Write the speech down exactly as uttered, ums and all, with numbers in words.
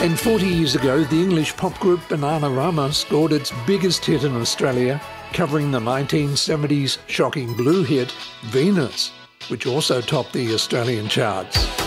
And forty years ago, the English pop group Bananarama scored its biggest hit in Australia, covering the nineteen seventies shocking blue hit Venus, which also topped the Australian charts.